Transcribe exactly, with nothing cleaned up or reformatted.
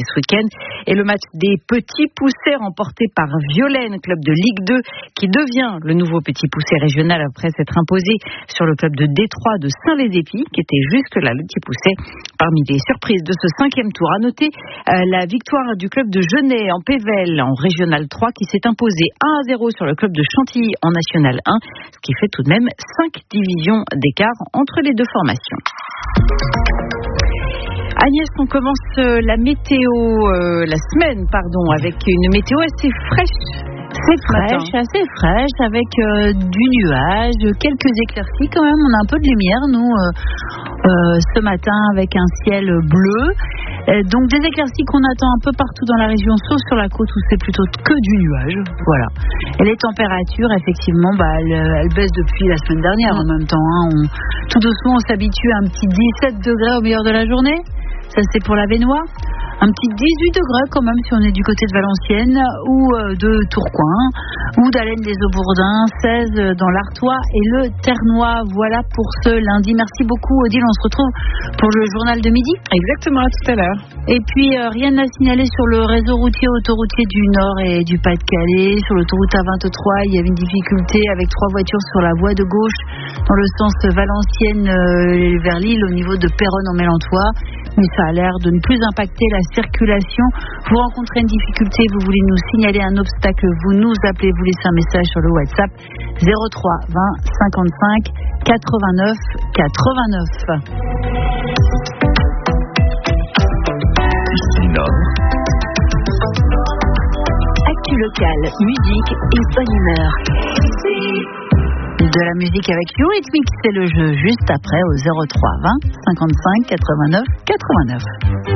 ce week-end. Et le match des Petits Poussets remporté par Violaine, club de Ligue deux, qui devient le nouveau Petit Pousset régional après s'être imposé sur le club de Détroit de Saint-Lez-Épis, qui était jusque-là le Petit Pousset. Parmi les surprises de ce cinquième tour, à noter euh, la victoire du club de Genêt en Pével en Régional trois, qui s'est imposé un à zéro sur le club de Chantilly en National un, ce qui fait tout de même cinq divisions d'écart entre les deux formations. Agnès, on commence la météo, euh, la semaine, pardon, avec une météo assez fraîche. C'est fraîche, assez fraîche, avec euh, du nuage, quelques éclaircies quand même. On a un peu de lumière, nous, euh, euh, ce matin, avec un ciel bleu. Euh, donc des éclaircies qu'on attend un peu partout dans la région, sauf sur la côte où c'est plutôt que du nuage. Voilà. Et les températures, effectivement, bah, elles, elles baissent depuis la semaine dernière en même temps. Hein. On, tout doucement, on s'habitue à un petit dix-sept degrés au milieu de la journée. Ça, c'est pour la baignoire. Un petit dix-huit degrés quand même si on est du côté de Valenciennes ou de Tourcoing ou d'Allen-les-Aubourdins, seize dans l'Artois et le Ternois. Voilà pour ce lundi. Merci beaucoup Odile, on se retrouve pour le journal de midi. Exactement, à tout à l'heure. Et puis euh, rien à signaler sur le réseau routier autoroutier du Nord et du Pas-de-Calais. Sur l'autoroute A vingt-trois, il y avait une difficulté avec trois voitures sur la voie de gauche dans le sens Valenciennes euh, vers Lille au niveau de Péronne en Mélantois. Mais ça a l'air de ne plus impacter la circulation. Vous rencontrez une difficulté, vous voulez nous signaler un obstacle, vous nous appelez, vous laissez un message sur le WhatsApp zéro trois vingt cinquante-cinq quatre-vingt-neuf quatre-vingt-neuf. Ici Nord. Actu locale, musique et bonne humeur. De la musique avec Eurythmics, c'est le jeu juste après au zéro trois vingt cinquante-cinq quatre-vingt-neuf quatre-vingt-neuf.